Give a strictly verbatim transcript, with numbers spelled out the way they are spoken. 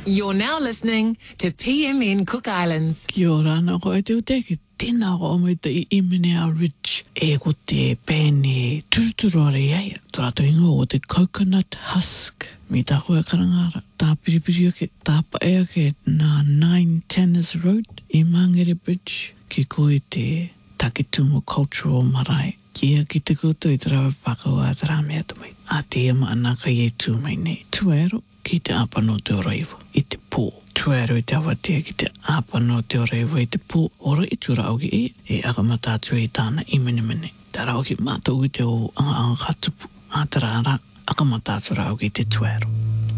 You're now listening to P M N Cook Islands. Kia ora, nā koe te uteke. Tēnā ko ome te i Imenea Ridge e ko te pēne turuturu are iai. Tō rato ingo o te coconut husk. Mi tā koe karangara. Tā piripiri ake, tā pae ake nā nine Tanners Road i Mangere Bridge. Ki koe te Takitumu Cultural Marae. Kia ki te koto i te rawa whakau a te rāmea tamai. A te ima anā kai e tū mai nei. Tuero ki te apano te oraiwa i te pō. Tuero i te awatea ki te apano te oraiwa i te pō. Ora i tura auki e, e akamata atu i tāna i mene mene. Tā rau ki mātou i te o anga anga katupu. A te rāra, akamata atu rau ki te tuero.